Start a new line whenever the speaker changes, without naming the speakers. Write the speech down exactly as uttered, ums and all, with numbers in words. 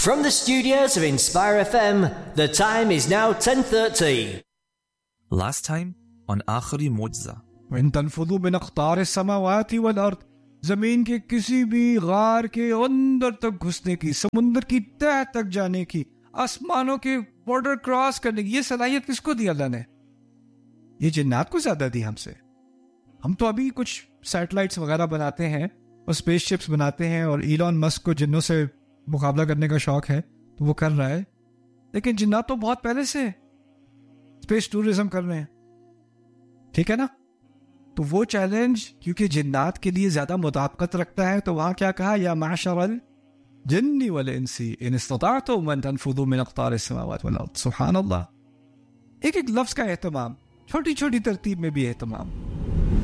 From the studios of Inspire F M, the time is now ten thirty.
Last time on आखिरी मुआज़ा,
इन तनफुदू बिन अख्तार समावाती वल अर्द, जमीन के किसी भी गार के अंदर तक घुसने की, समुंदर की तह तक जाने की, आसमानों के बॉर्डर क्रॉस करने की ये सलाहियत किसको दी अल्लाह ने? ये जिन्नात को ज्यादा दी हमसे। हम तो अभी कुछ सैटेलाइट्स वगैरह बनाते हैं और स्पेसशिप्स बनाते हैं, और इलॉन मस्क को जिन्नों से मुकाबला करने का शौक है तो वो कर रहा है, लेकिन जिन्नात तो बहुत पहले से स्पेस टूरिज्म कर रहे हैं, ठीक है ना? तो वो चैलेंज क्योंकि जिन्नात के लिए ज्यादा मुताबिकत रखता है, तो वहां क्या कहा, या माशरल जिन्नी वल इंसी इन इस्तताअतुम अन तनफुदू मिन अक़तारिस समावाति वल अर्द। सुभान अल्लाह। एक एक लफ्ज का एहतमाम, छोटी छोटी तरतीब में भी एहतमाम।